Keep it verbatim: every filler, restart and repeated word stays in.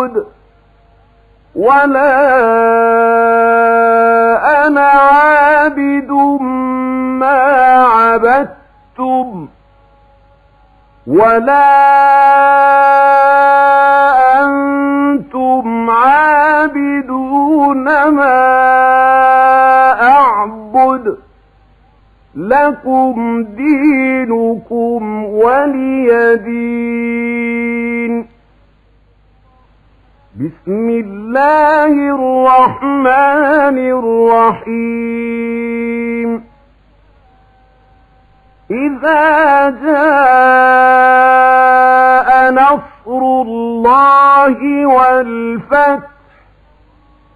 أعبد ولا أنا عابد ما عبدتم ولا أنتم عابدون ما أعبد لكم دينكم ولي دين. بسم الله الرحمن الرحيم. إذا جاء نصر الله والفتح